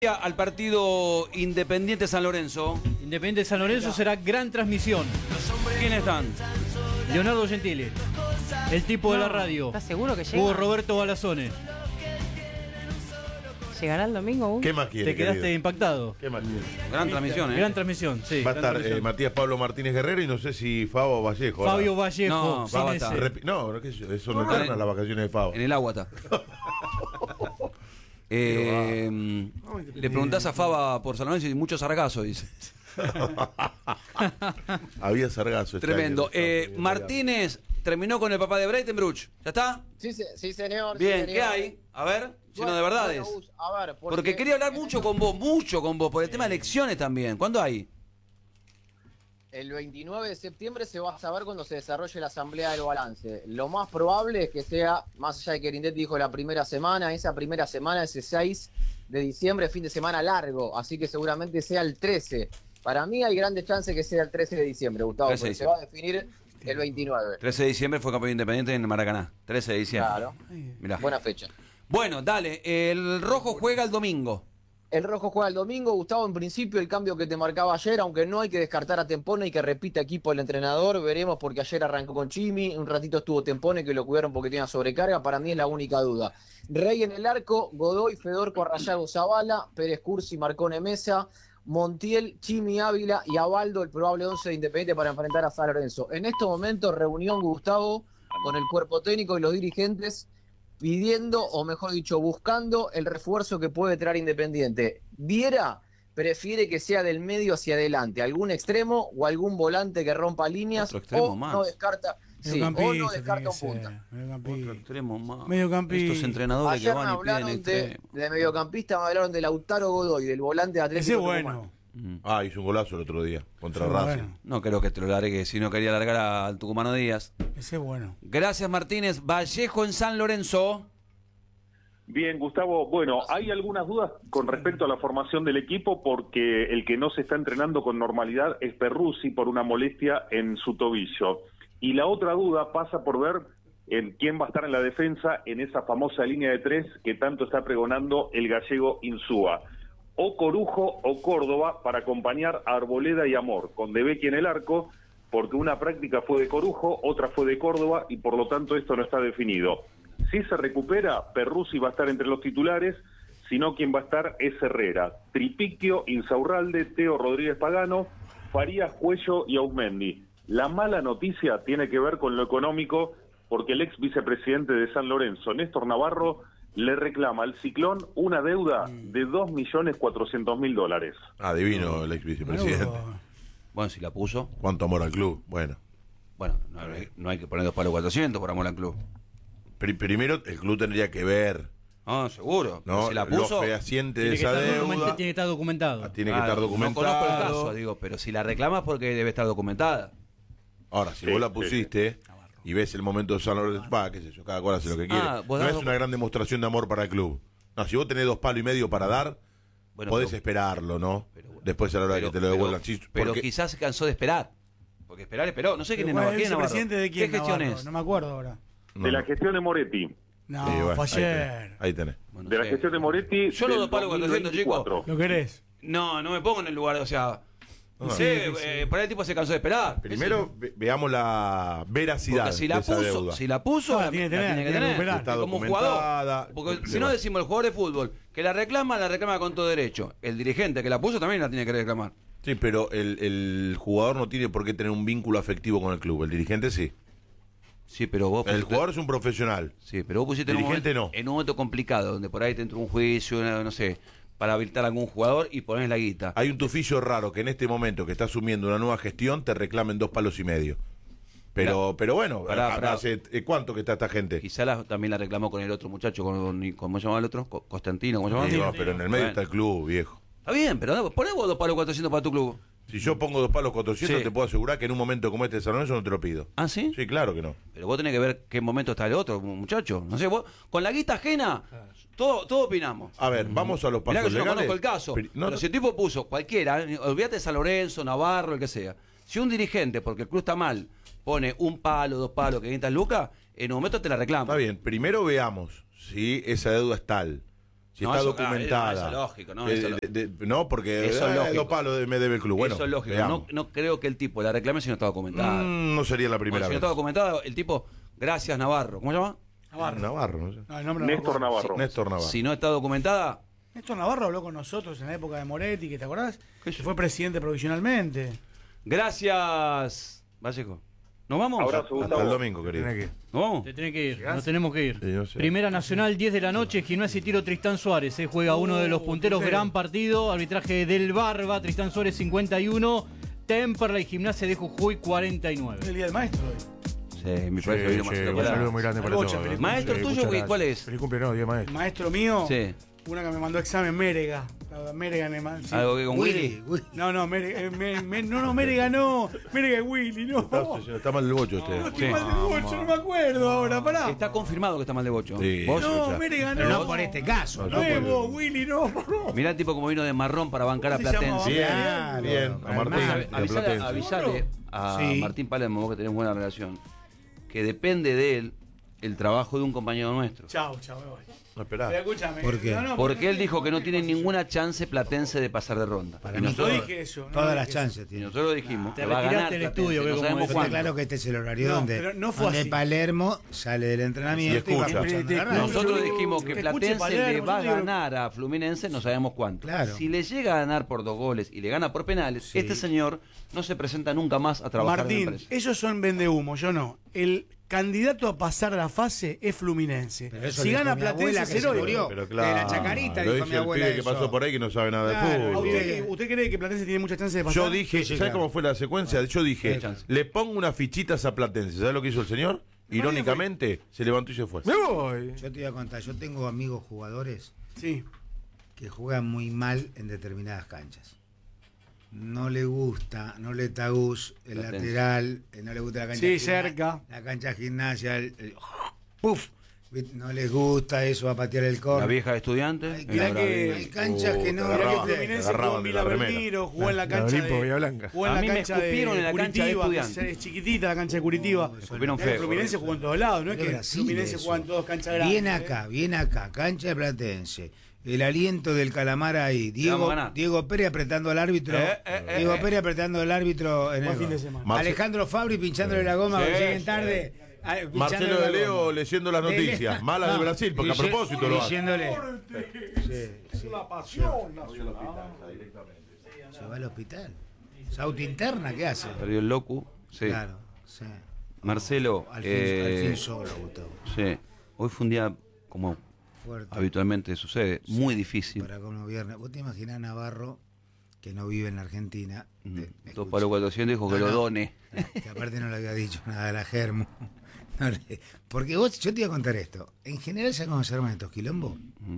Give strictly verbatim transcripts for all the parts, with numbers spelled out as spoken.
Al partido Independiente San Lorenzo. Independiente San Lorenzo será gran transmisión. ¿Quiénes están? Leonardo Gentile, el tipo No, de la radio. ¿Estás seguro que llega? Hugo Roberto Balazone. ¿Llegará el domingo, Hugo? ¿Qué más quiere? Te quedaste querido? impactado. ¿Qué más quiere? Gran transmisión, ¿eh? Gran transmisión, sí. Va a gran estar transmisión. eh, Matías Pablo Martínez Guerrero y no sé si Fabo Vallejo. Fabio ¿verdad? Vallejo. No, sin va a ese. estar. Repi- No, no, que eso eso no Ah, eterna en- las vacaciones de Fabo. En el agua está. Eh, le preguntás a Faba por San Lorenzo y mucho sargazo, dice. Había sargazo. este Tremendo. año, Eh, estaba- Martínez terminó con el papá de Breitenbruch. ¿Ya está? Sí, se- sí, señor. sí, Bien, señor. ¿qué hay? A ver, lleno Bueno, de verdades. bueno, Gus, a ver, porque, Porque quería hablar mucho con vos, mucho con vos, por el tema de elecciones también. ¿Cuándo hay? El veintinueve de septiembre se va a saber cuando se desarrolle la asamblea del balance. Lo más probable es que sea, más allá de que Grindetti dijo la primera semana, esa primera semana, ese seis de diciembre, fin de semana largo, así que seguramente sea el trece. Para mí hay grandes chances que sea el trece de diciembre, Gustavo, trece de porque se va a definir el veintinueve. trece de diciembre fue campeón independiente en Maracaná. trece de diciembre. Claro, Mirá. buena fecha. Bueno, dale, el rojo juega el domingo. El rojo juega el domingo, Gustavo, en principio el cambio que te marcaba ayer, aunque no hay que descartar a Tempone y que repita equipo el entrenador, veremos porque ayer arrancó con Chimi, un ratito estuvo Tempone que lo cuidaron porque tenía sobrecarga, para mí es la única duda. Rey en el arco, Godoy, Fedorco, Arrayago, Zavala, Pérez Cursi, Marcone Mesa, Montiel, Chimi Ávila y Abaldo, el probable once de Independiente para enfrentar a San Lorenzo. En estos momentos, reunión, Gustavo, con el cuerpo técnico y los dirigentes, pidiendo, o mejor dicho, buscando el refuerzo que puede traer Independiente. Viera prefiere que sea del medio hacia adelante, algún extremo o algún volante que rompa líneas, Otro extremo o más. no descarta, sí, o no descarta un punta. Otro extremo más. Mediocampista. Estos entrenadores Ayer que me van y piden hablaron de, extremo. de mediocampista, me hablaron de Lautaro Godoy, del volante de Atlético Ese es Tucumán. bueno. Mm. Ah, hizo un golazo el otro día contra Ese es Racing. bueno. No creo que te lo largue, si no quería largar al Tucumano Díaz. Ese es bueno. Gracias, Martínez. Vallejo en San Lorenzo. Bien, Gustavo. Bueno, hay algunas dudas con respecto a la formación del equipo porque el que no se está entrenando con normalidad es Perruzzi por una molestia en su tobillo. Y la otra duda pasa por ver en quién va a estar en la defensa en esa famosa línea de tres que tanto está pregonando el gallego Insúa. O Corujo o Córdoba para acompañar a Arboleda y Amor, con De Vecchi en el arco, porque una práctica fue de Corujo, otra fue de Córdoba y por lo tanto esto no está definido. Si se recupera, Perruzzi va a estar entre los titulares, sino quien va a estar es Herrera, Tripiquio, Insaurralde, Teo Rodríguez Pagano, Farías, Cuello y Ausmendi. La mala noticia tiene que ver con lo económico, porque el ex vicepresidente de San Lorenzo, Néstor Navarro, le reclama al Ciclón una deuda de dos millones cuatrocientos mil dólares. Ah, divino el ex vicepresidente. Bueno, si la puso. Cuánto amor al club. Bueno. Bueno, no hay, no hay que poner dos palos cuatrocientos por amor al club. Pri- primero, el club tendría que ver, No, seguro. ¿no? Si la Lo puso. fehaciente de Tiene que, esa estar documenta- deuda. tiene que estar documentado. Ah, Tiene que Ah, estar No conozco el documentado. caso, digo, pero si la reclamas porque debe estar documentada. Ahora, si Sí, vos la sí, pusiste y ves el momento de San Lorenzo, va, qué sé yo, cada cual hace lo que quiere. Ah, vos No das- es una gran demostración de amor para el club. No, si vos tenés dos palos y medio para dar, Bueno, podés pero- esperarlo, ¿no? pero bueno. Después a la hora Pero- de que te lo devuelvan. Pero, Sí, pero porque- quizás se cansó de esperar. Porque esperar esperó. No sé quién es ¿El Navarro. ¿Quién es Navarro? vicepresidente de quién? ¿Qué gestión Navarro? es? No me acuerdo ahora. no, De la no. gestión de Moretti. No, Sí, bueno, fue ahí tenés. ayer. Ahí tenés. Bueno, De la sí. gestión de Moretti. Yo los del dos palos cuatrocientos, chicos. dos mil veinticuatro. ¿Lo querés? No, no me pongo en el lugar, o sea. No No. sé, Sí, sí, sí. eh, por ahí el tipo se cansó de esperar. Primero ve- veamos la veracidad Porque si de la esa puso, deuda. si la puso, Ah, la, tiene que la tener, tiene que tiene que tener. recuperar. Está Como documentada. jugador. Porque Le si no va. decimos el jugador de fútbol que la reclama, la reclama con todo derecho. El dirigente que la puso también la tiene que reclamar. Sí, pero el, el jugador no tiene por qué tener un vínculo afectivo con el club. El dirigente sí. Sí, pero vos El pusiste- jugador es un profesional. Sí, pero vos pusiste en un, Dirigente momento, no. en un momento complicado, donde por ahí te entró un juicio, una- no sé, para habilitar a algún jugador y pones la guita. Hay un tufillo raro que en este momento que está asumiendo una nueva gestión te reclamen dos palos y medio. Pero, Pará. pero bueno, Pará, pará. ¿hace eh, cuánto que está esta gente? Quizá la- también la reclamó con el otro muchacho, con, con- ¿cómo se llama el otro? Co- Constantino, ¿cómo se llama? Sí, no, pero en el medio Bueno. está el club, viejo. Está bien, pero no, poné vos dos palos cuatrocientos para tu club. Si yo pongo dos palos cuatrocientos, Sí. te puedo asegurar que en un momento como este de San Lorenzo no te lo pido. ¿Ah, sí? Sí, claro que no. Pero vos tenés que ver qué momento está el otro muchacho. No sé, vos, con la guita ajena, todo, todo opinamos. A ver, vamos a los Mirá pasos que yo no legales. conozco el caso. Pri- no, pero si el tipo puso cualquiera, eh, olvídate de San Lorenzo, Navarro, el que sea. Si un dirigente, porque el club está mal, pone un palo, dos palos, quinientas lucas, en un momento te la reclama. Está bien, primero veamos si esa deuda es tal. Si No, está eso- ah, documentada. eso es lógico, ¿no? De- Eso es de- de- no, porque Eso es eh, lógico. dos palos de- me debe el club. Bueno, Eso es lógico. veamos. No, no creo que el tipo la reclame si no está documentada. Mm, no sería la Bueno, primera si no vez. está documentada, el tipo, gracias Navarro. ¿Cómo se llama? Navarro. Navarro, no sé. No, el nombre no me Néstor acuerdo. Navarro. Néstor Navarro. Si no está documentada, Néstor Navarro habló con nosotros en la época de Moretti, que te acordás, ¿Qué que sé? fue presidente provisionalmente. gracias, Vallejo. ¿Nos vamos? Abrazo, Hasta Gustavo. el domingo, querido. Tenés que, ¿Nos vamos? te tenés que ir, nos tenemos que ir. Sí, no sé. Primera Nacional, diez de la noche, Gimnasia y Tiro Tristán Suárez. Se juega uno de los Uh, punteros, puntero. gran partido. Arbitraje del Barba, Tristán Suárez cincuenta y uno. Temperley, Gimnasia de Jujuy cuarenta y nueve. El día del maestro hoy. Sí, mi profesor vino más un espectacular. saludo muy grande Al para Bocha, todos. feliz Maestro Sí, tuyo, muchas güey, gracias. ¿cuál es? Feliz cumpleaños, día maestro. Maestro mío, Sí. una que me mandó examen, Mérega. Mérega en el- sí. ¿Algo que con Willy? Willy. No, no, Mérega, eh, me- me- no, no, Mérega no. Mérega es Willy, no. Está, señor, está mal el bocho No, usted. estoy mal del bocho, no me acuerdo ahora, pará. Está confirmado que está mal de bocho. Sí. ¿Vos? No, ya. Mérega no. Pero no por este caso. No, ¿no? no por- Nuevo, Willy, no. no. Mirá el tipo como vino de marrón para bancar a ¿Cómo se llama? Platense. Bien, Claro, bien. A para Martín, el mar. de Avisale, Platense. avisale a Sí. Martín Palermo, vos que tenés buena relación, que depende de él el trabajo de un compañero nuestro. Chao, chao, me voy. No, esperá. Pero escúchame. ¿Por qué? No, no, Porque él dijo que no tiene cosa. ninguna chance Platense de pasar de ronda. Para y mí nosotros, No dije eso. no Todas dije las eso. chances y tiene. nosotros dijimos Te que va a retiraste ganar del Platense, estudio, que no como sabemos decía. Está cuándo. claro que este es el horario No, donde, pero no fue donde así. Palermo sale del entrenamiento Y y, va escucha. escuchando Te- la te- radio. Nosotros Yo- dijimos que que escuche Platense Palermo, le va a yo digo- ganar a Fluminense, no sabemos cuánto. Claro. Si le llega a ganar por dos goles y le gana por penales, Sí. este señor no se presenta nunca más a trabajar en la Martín, empresa. ellos son vendehumo, yo no. El candidato a pasar la fase es Fluminense. Pero eso Si dijo gana mi Platense abuela es que se heroico. murió. Pero De la Chacarita, lo dijo dice mi el abuela pibe que eso. pasó por ahí que no sabe nada Claro, de ¿A fútbol. ¿Usted, ¿Usted cree que Platense tiene mucha chance de pasar? Yo dije, Sí, sí, ¿sabes claro. cómo fue la secuencia? Yo dije, Sí. le pongo unas fichitas a Platense. ¿Sabes lo que hizo el señor? Irónicamente, se levantó y se fue. Me voy. Yo te voy a contar, yo tengo amigos jugadores Sí. que juegan muy mal en determinadas canchas. No le gusta, no le tagus el Platense. lateral, eh, no le gusta la cancha Sí, de gimna- cerca. la cancha de gimnasia, el, el- ¡puf! No les gusta eso, a patear el La córner. vieja de estudiante. Hay, en mirá la que- Bravia. hay canchas Oh, que te no. Mirá agarraban, que te Fluminense agarraban jugó en de Vila la remera. Belmiro, jugó en la La cancha Olimpo, de... Villa Blanca. Jugó en A la mí me cancha escupieron de en la cancha de Curitiba, que Estudiantes. es chiquitita la cancha de Curitiba. No, Escupieron Mirá que feo. Fluminense jugó en todos lados, no es De que Brasil Fluminense eso. juega en todas canchas grandes. Viene ¿eh? acá, viene acá, cancha de Platense. El aliento del calamar ahí. vamos Diego, a ganar. Diego Pérez apretando al árbitro. Eh, eh, eh, Diego eh. Pérez apretando al árbitro en Buen el fin de gol. semana. Marce- Alejandro Fabri pinchándole la goma Sí, que lleguen sí. tarde. ah, pinchándole Marcelo la de Leo goma. leyendo las De Leo- noticias, malas de No, Brasil, porque a dice- propósito lo hace. Diciéndole. Sí, sí. La pasión. Se va al hospital. ¿Sauta interna qué hace? Perdió el Locu. Sí. Claro, sí. Marcelo. Al fin, eh, al fin solo, Gustavo. sí. Hoy fue un día, como Fuerte. habitualmente sucede, muy difícil. Para como viernes. ¿Vos te imaginás Navarro, que no vive en la Argentina? Mm, te- Dos escucha. palos cuatrocientos dijo que No, lo no. done. Que aparte no le había dicho nada a la Germo. No le- porque vos, yo te iba a contar esto. En general, ¿sabes cómo se arman estos quilombos?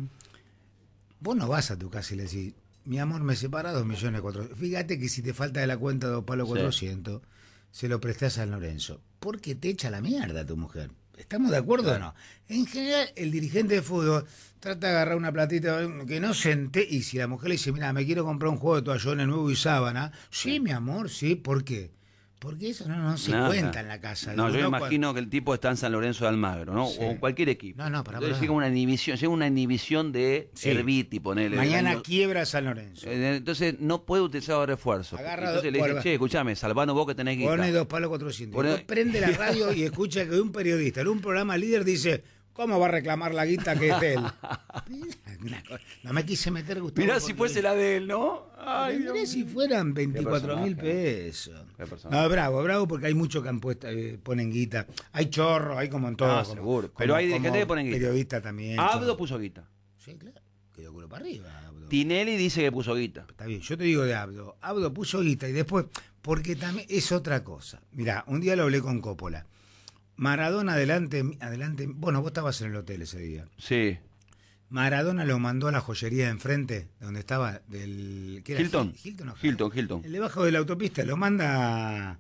Vos no vas a tu casa y le decís, mi amor, me separa dos millones cuatrocientos. Fíjate que si te falta de la cuenta dos palos Sí. cuatrocientos, se lo prestás a Lorenzo. Porque te echa la mierda tu mujer. ¿Estamos de acuerdo o no? En general, el dirigente de fútbol trata de agarrar una platita que no se ente... Y si la mujer le dice, mira, me quiero comprar un juego de toallones nuevo y sábana. Sí, mi amor, sí. ¿Por qué? Porque eso no, no se Nada. cuenta en la casa. No, Digo, yo no, imagino que el tipo está en San Lorenzo de Almagro, ¿no? Sí. O en cualquier equipo. No, no, pará, Entonces pará. llega una inhibición, llega una inhibición de Sí. Herbiti, ponele. Mañana Año- quiebra San Lorenzo. Eh, Entonces no puede utilizar los refuerzos. Agarra Entonces dos- le dice, por- che, escuchame, salvano vos que tenés guita. Pone dos palos cuatrocientos. Pone- Después prende la radio y escucha que un periodista en un programa líder dice, ¿cómo va a reclamar la guita que es de él? Una cosa- no me quise meter, Gustavo. Mirá si porque- fuese la de él, ¿no? Ay, Mirá Dios si mío. fueran veinticuatro mil personaje. pesos. Qué personaje. No, bravo, bravo, porque hay muchos que han puesto, eh, ponen guita. Hay chorros, hay como en todo. Ah, como- seguro. Pero hay como gente que ponen guita. Periodista también. Abdo chorro. puso guita. Sí, claro. Quedó culo para arriba, Abdo. Tinelli dice que puso guita. Está bien, yo te digo de Abdo. Abdo puso guita y después, porque también es otra cosa. Mirá, un día lo hablé con Coppola. Maradona adelante, adelante. Bueno, vos estabas en el hotel ese día. Sí. Maradona lo mandó a la joyería de enfrente, donde estaba del. ¿qué era? Hilton. Hilton, no, Hilton, Hilton. el debajo de la autopista, lo manda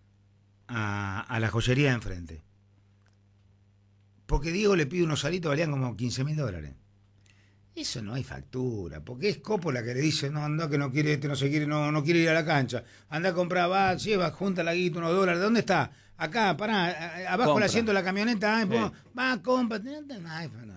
a, a la joyería de enfrente. Porque Diego le pide unos aritos, valían como quince mil dólares. Eso no hay factura, porque es Coppola que le dice, no, anda que no quiere, este no se quiere, no, no quiere ir a la cancha. Anda a comprar, va, lleva, junta la guita, unos dólares. ¿Dónde está? Acá, pará, a- abajo Compra. el asiento de la camioneta, ay, Sí. pon- va, compra. No, no, no, no.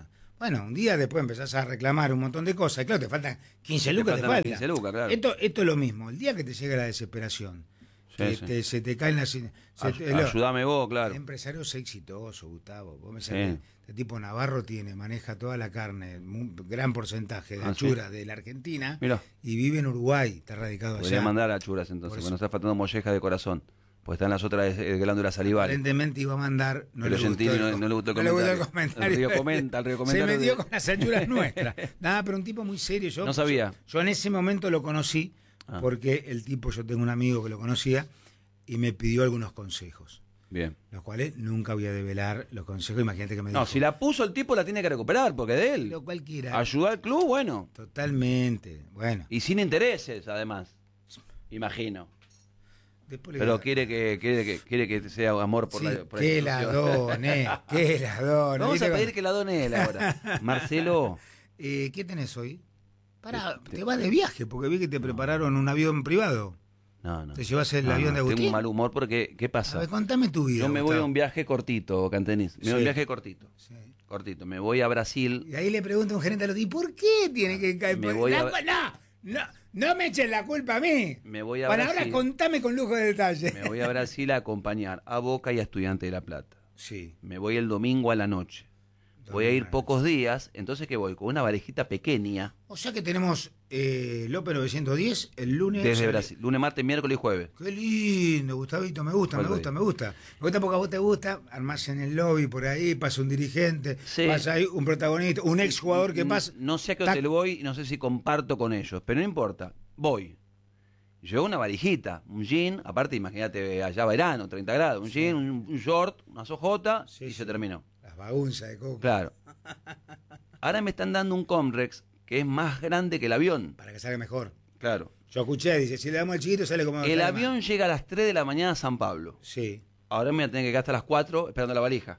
Bueno, un día después empezás a reclamar un montón de cosas. Y claro, te faltan quince Te lucas, te faltan faltan. quince lucas, claro. Esto, esto es lo mismo. El día que te llega la desesperación, Sí, que sí. te- se te caen las... se Ay- te- lo- ayúdame vos, claro. El empresario es exitoso, Gustavo. Vos me Sí. sabés, este tipo Navarro tiene, maneja toda la carne, un gran porcentaje de Ah, sí. achuras de la Argentina. Mirá. Y vive en Uruguay, está radicado Podría allá. mandar a churas entonces, Por eso. porque nos está faltando mollejas de corazón. Pues están las otras eh, glándulas salivales. Aparentemente iba a mandar. No Pero le gustó Gentili el no- com- no le gustó el no le gustó el comentario. comentario. El río comenta, el río comentario Se metió de- con las achuras nuestras. Nada, pero un tipo muy serio. Yo, No sabía. Yo, yo en ese momento lo conocí Ah. porque el tipo, yo tengo un amigo que lo conocía y me pidió algunos consejos. Bien. Los cuales nunca voy a develar los consejos. Imagínate que me No, dijo. si la puso el tipo la tiene que recuperar, porque es de él. Lo cualquiera. Ayudar al club, bueno. Totalmente. Bueno. Y sin intereses, además. Imagino. Después le Pero voy a- quiere que, quiere que quiere que sea amor por Sí, la por que la la institución. done, que la done. Vamos ¿Viste a cómo? pedir que la done él ahora. Marcelo. Eh, ¿Qué tenés hoy? Pará, te vas de viaje porque vi que te prepararon un avión privado. No, no. ¿Te llevas el No, avión no, de Agustín? Tengo un mal humor porque, ¿qué A pasa? ver, contame tu vida. Yo me voy Gustavo. a un viaje cortito, Cantenis. Me voy a Sí. un viaje cortito. Sí. Cortito. Me voy a Brasil. Y ahí le pregunta a un gerente al otro, ¿y por qué tiene que caer? Me por- voy La a- cu- No, no, no me echen la culpa a mí. Me voy a Para ahora Brasil. contame con lujo de detalle. Me voy a Brasil a acompañar a Boca y a Estudiantes de La Plata. Sí. Me voy el domingo a la noche. Voy a ir Domingo a la pocos días, entonces que voy con una valijita pequeña O sea que tenemos eh, López novecientos diez el lunes. desde sale- Brasil. Lunes, martes, miércoles y jueves. Qué lindo, Gustavito, me gusta, me ¿Cuál gusta, doy? me gusta. Me gusta porque a vos te gusta, armás en el lobby por ahí, pasa un dirigente, Sí. pasa ahí un protagonista, un ex jugador que pasa. No sé a qué Tac. hotel voy, no sé si comparto con ellos, pero no importa. Voy. Llevo una valijita, un jean, aparte imagínate allá verano, treinta grados, un jean, un, un short, una sojota Sí, y sí. se terminó. Las bagunzas de coca. Claro. Ahora me están dando un Comrex que es más grande que el avión. Para que salga mejor. Claro. Yo escuché, dice, si le damos al chiquito sale como... El sale avión más. llega a las tres de la mañana a San Pablo. Sí, Ahora me voy a tener que quedar hasta las cuatro esperando la valija.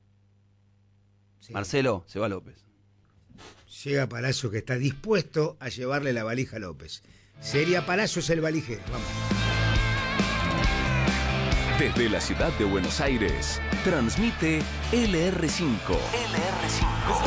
sí. Marcelo, se va López. Llega Palacio que está dispuesto a llevarle la valija a López. Sería Palacios el valijero, vamos. Desde la ciudad de Buenos Aires, transmite L R cinco. L R cinco.